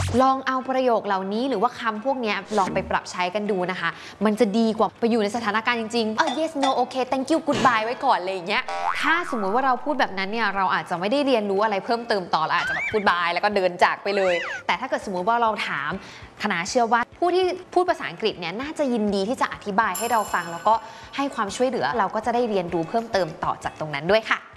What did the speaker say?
ลองเอาประโยคเหล่านี้หรือว่าคำพวกนี้ลองไปปรับใช้กันดูนะคะมันจะดีกว่าไปอยู่ในสถานการณ์จริงๆyes no okay thank you goodbye ไว้ก่อนเลยอย่างเงี้ยถ้าสมมุติว่าเราพูดแบบนั้นเนี่ยเราอาจจะไม่ได้เรียนรู้อะไรเพิ่มเติมต่อแล้วอาจจะแบบพูดบายแล้วก็เดินจากไปเลยแต่ถ้าเกิดสมมุติว่าเราถามคณะเชื่อว่าผู้ที่พูดภาษาอังกฤษเนี่ยน่าจะยินดีที่จะอธิบายให้เราฟังแล้วก็ให้ความช่วยเหลือเราก็จะได้เรียนรู้เพิ่มเติมต่อจากตรงนั้นด้วยค่ะ